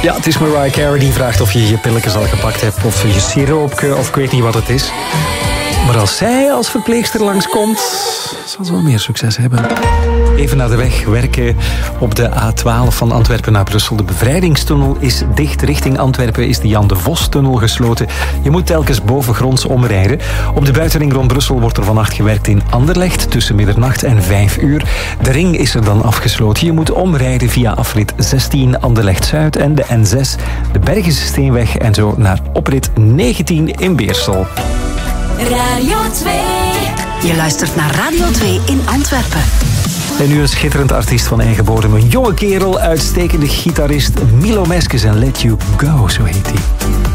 Ja, het is Mariah Carey die vraagt of je je pilletjes al gepakt hebt of je siroopje of ik weet niet wat het is. Maar als zij als verpleegster langskomt, zal ze wel meer succes hebben. Even naar de weg werken op de A12 van Antwerpen naar Brussel. De bevrijdingstunnel is dicht. Richting Antwerpen is de Jan de Vos-tunnel gesloten. Je moet telkens bovengronds omrijden. Op de buitenring rond Brussel wordt er vannacht gewerkt in Anderlecht tussen middernacht en 5 uur. De ring is er dan afgesloten. Je moet omrijden via afrit 16 Anderlecht-Zuid en de N6, de Bergische Steenweg en zo naar oprit 19 in Beersel. Radio 2. Je luistert naar Radio 2 in Antwerpen. En nu een schitterend artiest van eigen bodem. Een jonge kerel, uitstekende gitarist Milo Meskes en Let You Go, zo heet hij.